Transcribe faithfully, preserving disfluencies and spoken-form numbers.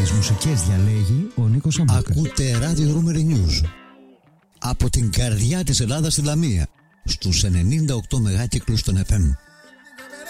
Τις μουσικές διαλέγει ο Νίκος Σαμπούκας. Ακούτε Radio Rumor News από την καρδιά της Ελλάδας στη Λαμία στους ενενήντα οκτώ μεγάκυκλους των εφ εμ.